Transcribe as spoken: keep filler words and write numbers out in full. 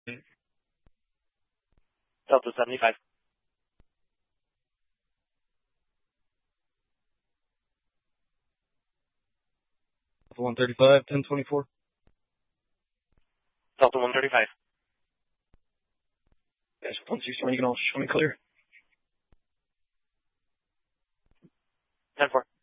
Delta seventy-five. one thirty-five, ten twenty-four. Delta one thirty-five. Guys, once you when you can all show me clear. ten four.